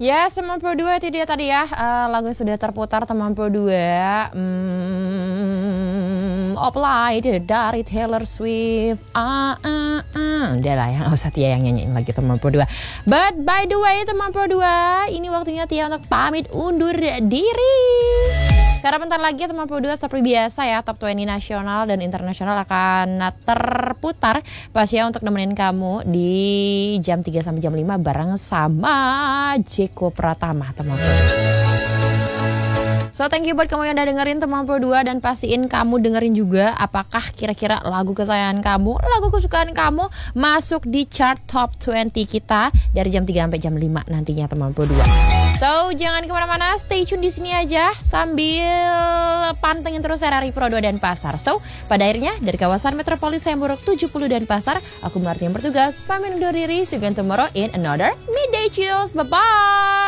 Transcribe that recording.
Ya, teman Pro 2 itu dia tadi ya. Lagu sudah terputar teman Pro 2. Applied dari Taylor Swift. Udah lah ya, gak usah Tia yang nyanyiin lagi teman Pro 2. But by the way teman Pro 2, ini waktunya Tia untuk pamit undur diri. Karena bentar lagi teman Pro 2 seperti biasa ya, Top 20 nasional dan internasional akan terputar pas ya untuk nemenin kamu di jam 3 sampai jam 5 bareng sama Jeko Pratama teman Pro 2. So thank you buat kamu yang udah dengerin teman Pro 2 dan pastiin kamu dengerin juga apakah kira-kira lagu kesayangan kamu, lagu kesukaan kamu masuk di chart Top 20 kita dari jam 3 sampai jam 5 nantinya teman Pro 2. So, jangan kemana-mana, stay tune di sini aja sambil pantengin terus RRI Pro 2 dan Pasar. So, pada akhirnya dari kawasan Metropolis Sembcorok 70 dan Pasar, aku Marti yang bertugas pamit undur diri. See you again tomorrow in another Midday Chills. Bye-bye!